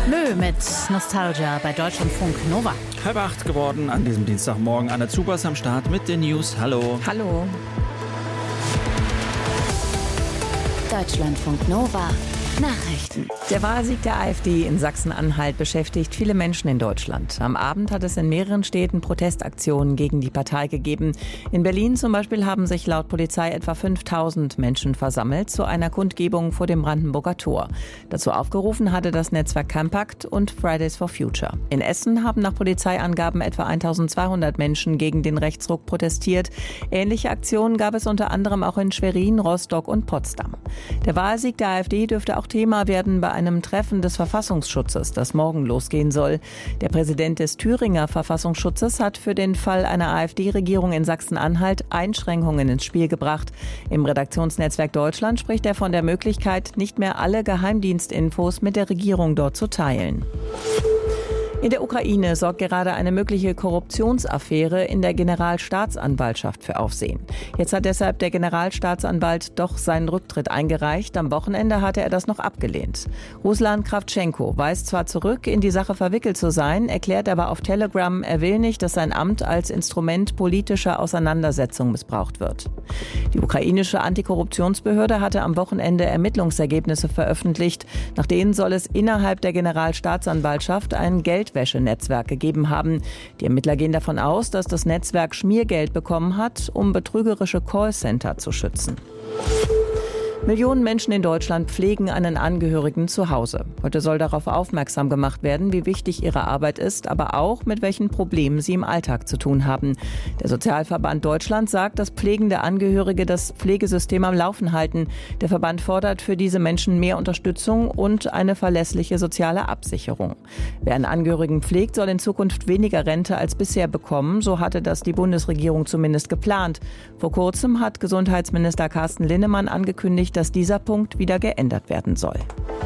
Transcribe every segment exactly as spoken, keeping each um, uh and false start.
Lö mit Nostalgia bei Deutschlandfunk Nova. Halb acht geworden an diesem Dienstagmorgen. Anna Zubers am Start mit den News. Hallo. Hallo. Deutschlandfunk Nova. Nachrichten. Der Wahlsieg der AfD in Sachsen-Anhalt beschäftigt viele Menschen in Deutschland. Am Abend hat es in mehreren Städten Protestaktionen gegen die Partei gegeben. In Berlin zum Beispiel haben sich laut Polizei etwa fünftausend Menschen versammelt zu einer Kundgebung vor dem Brandenburger Tor. Dazu aufgerufen hatte das Netzwerk Campact und Fridays for Future. In Essen haben nach Polizeiangaben etwa eintausendzweihundert Menschen gegen den Rechtsruck protestiert. Ähnliche Aktionen gab es unter anderem auch in Schwerin, Rostock und Potsdam. Der Wahlsieg der AfD dürfte auch Thema werden bei einem Treffen des Verfassungsschutzes, das morgen losgehen soll. Der Präsident des Thüringer Verfassungsschutzes hat für den Fall einer AfD-Regierung in Sachsen-Anhalt Einschränkungen ins Spiel gebracht. Im Redaktionsnetzwerk Deutschland spricht er von der Möglichkeit, nicht mehr alle Geheimdienstinfos mit der Regierung dort zu teilen. In der Ukraine sorgt gerade eine mögliche Korruptionsaffäre in der Generalstaatsanwaltschaft für Aufsehen. Jetzt hat deshalb der Generalstaatsanwalt doch seinen Rücktritt eingereicht. Am Wochenende hatte er das noch abgelehnt. Ruslan Kravtschenko weist zwar zurück, in die Sache verwickelt zu sein, erklärt aber auf Telegram, er will nicht, dass sein Amt als Instrument politischer Auseinandersetzung missbraucht wird. Die ukrainische Antikorruptionsbehörde hatte am Wochenende Ermittlungsergebnisse veröffentlicht. Nach denen soll es innerhalb der Generalstaatsanwaltschaft ein Geld Geldwäschenetzwerk gegeben haben. Die Ermittler gehen davon aus, dass das Netzwerk Schmiergeld bekommen hat, um betrügerische Callcenter zu schützen. Millionen Menschen in Deutschland pflegen einen Angehörigen zu Hause. Heute soll darauf aufmerksam gemacht werden, wie wichtig ihre Arbeit ist, aber auch mit welchen Problemen sie im Alltag zu tun haben. Der Sozialverband Deutschland sagt, dass pflegende Angehörige das Pflegesystem am Laufen halten. Der Verband fordert für diese Menschen mehr Unterstützung und eine verlässliche soziale Absicherung. Wer einen Angehörigen pflegt, soll in Zukunft weniger Rente als bisher bekommen. So hatte das die Bundesregierung zumindest geplant. Vor kurzem hat Gesundheitsminister Carsten Linnemann angekündigt, dass dieser Punkt wieder geändert werden soll.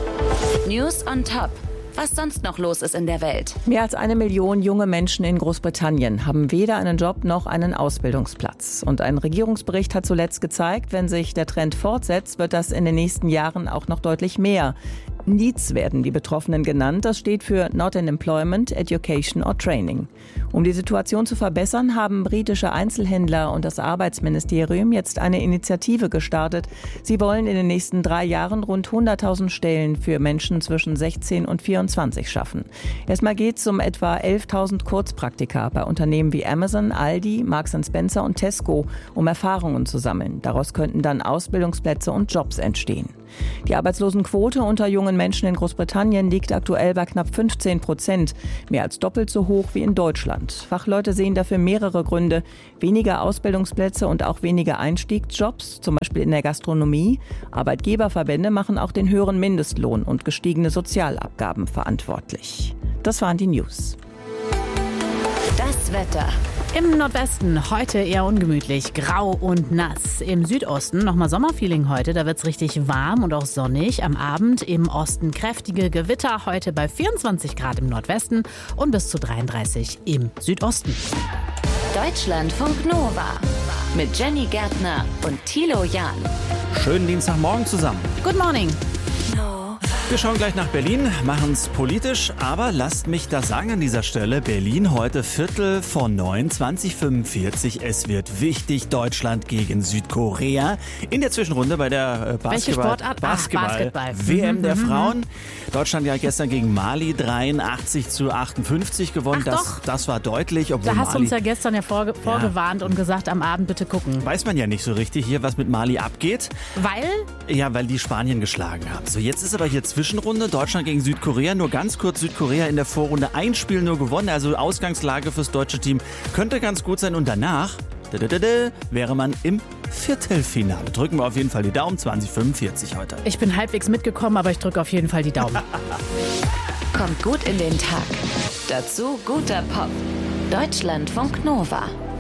News on top. Was sonst noch los ist in der Welt. Mehr als eine Million junge Menschen in Großbritannien haben weder einen Job noch einen Ausbildungsplatz. Und ein Regierungsbericht hat zuletzt gezeigt, wenn sich der Trend fortsetzt, wird das in den nächsten Jahren auch noch deutlich mehr. NEETs werden die Betroffenen genannt. Das steht für Not in Employment, Education or Training. Um die Situation zu verbessern, haben britische Einzelhändler und das Arbeitsministerium jetzt eine Initiative gestartet. Sie wollen in den nächsten drei Jahren rund hunderttausend Stellen für Menschen zwischen sechzehn und vierundzwanzig schaffen. Erstmal geht es um etwa elftausend Kurzpraktika bei Unternehmen wie Amazon, Aldi, Marks and Spencer und Tesco, um Erfahrungen zu sammeln. Daraus könnten dann Ausbildungsplätze und Jobs entstehen. Die Arbeitslosenquote unter jungen Menschen in Großbritannien liegt aktuell bei knapp fünfzehn Prozent, mehr als doppelt so hoch wie in Deutschland. Fachleute sehen dafür mehrere Gründe: weniger Ausbildungsplätze und auch weniger Einstiegsjobs, zum Beispiel in der Gastronomie. Arbeitgeberverbände machen auch den höheren Mindestlohn und gestiegene Sozialabgaben verantwortlich. Das waren die News. Das Wetter. Im Nordwesten heute eher ungemütlich, grau und nass. Im Südosten nochmal Sommerfeeling heute, da wird es richtig warm und auch sonnig. Am Abend im Osten kräftige Gewitter, heute bei vierundzwanzig Grad im Nordwesten und bis zu dreiunddreißig im Südosten. Deutschlandfunk Nova mit Jenny Gärtner und Thilo Jahn. Schönen Dienstagmorgen zusammen. Good morning. Wir schauen gleich nach Berlin, machen es politisch, aber lasst mich das sagen an dieser Stelle. Berlin heute Viertel vor neun, zwanzig fünfundvierzig. Es wird wichtig, Deutschland gegen Südkorea. In der Zwischenrunde bei der äh, Basketball, Welche Sportart? Basketball, Ach, Basketball. W M Mhm, der mhm. Frauen. Deutschland ja gestern gegen Mali dreiundachtzig zu achtundfünfzig gewonnen. Ach das, doch. das war deutlich, obwohl Da hast du Mali, uns ja gestern ja vorge- vorgewarnt und gesagt, am Abend bitte gucken. weiß man ja nicht so richtig hier, was mit Mali abgeht. Weil? Ja, weil die Spanien geschlagen haben. So, jetzt ist aber hier Zwischenrunde. Deutschland gegen Südkorea. Nur ganz kurz, Südkorea in der Vorrunde ein Spiel nur gewonnen. Also Ausgangslage fürs deutsche Team könnte ganz gut sein. Und danach da, da, da, da, wäre man im Viertelfinale. Drücken wir auf jeden Fall die Daumen. zwanzig fünfundvierzig heute. Ich bin halbwegs mitgekommen, aber ich drücke auf jeden Fall die Daumen. Kommt gut in den Tag. Dazu guter Pop. Deutschlandfunk Nova.